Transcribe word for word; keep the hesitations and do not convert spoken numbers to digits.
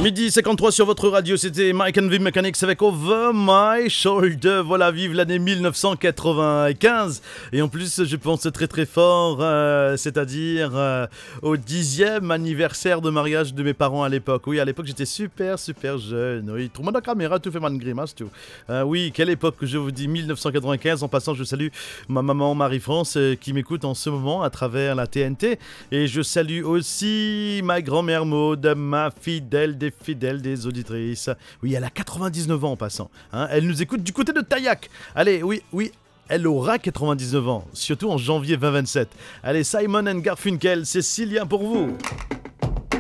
Midi cinquante-trois sur votre radio, c'était Mike and the Mechanics avec Over My Shoulder. Voilà, vive l'année mille neuf cent quatre-vingt-quinze. Et en plus, je pense très très fort, euh, c'est-à-dire euh, au dixième anniversaire de mariage de mes parents à l'époque. Oui, à l'époque, j'étais super super jeune. Oui, tout le monde en caméra, tout fait mal grimace, tout. Euh, oui, quelle époque, je vous dis, mille neuf cent quatre-vingt-quinze. En passant, je salue ma maman Marie-France euh, qui m'écoute en ce moment à travers la T N T. Et je salue aussi ma grand-mère Maud, ma fidèle des fidèles des auditrices. Oui, elle a quatre-vingt-dix-neuf ans en passant. Hein, elle nous écoute du côté de Taillac. Allez, oui, oui. Elle aura quatre-vingt-dix-neuf ans, surtout en janvier vingt vingt-sept. Allez, Simon and Garfunkel, c'est Cécilia pour vous.